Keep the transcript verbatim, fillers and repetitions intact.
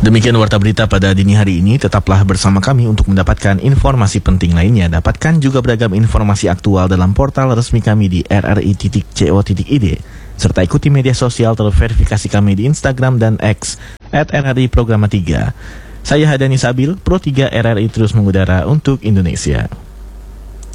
Demikian warta berita pada dini hari ini. Tetaplah bersama kami untuk mendapatkan informasi penting lainnya. Dapatkan juga beragam informasi aktual dalam portal resmi kami di r r i titik co titik i d. Serta ikuti media sosial terverifikasi kami di Instagram dan X at r r i programa tiga. Saya Hadani Sabil, Pro tiga R R I terus mengudara untuk Indonesia.